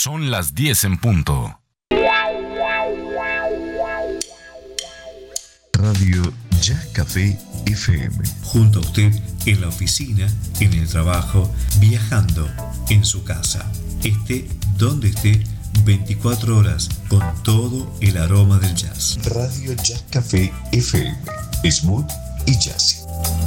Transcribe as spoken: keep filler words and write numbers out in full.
Son las diez en punto. Radio Jazz Café F M. Junto a usted en la oficina, en el trabajo, viajando, en su casa. Esté donde esté, veinticuatro horas con todo el aroma del jazz. Radio Jazz Café F M. Smooth y jazzy.